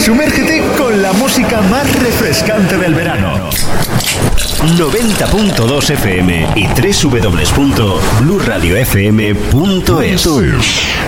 Sumérgete con la música más refrescante del verano. 90.2 FM y www.blurradiofm.es.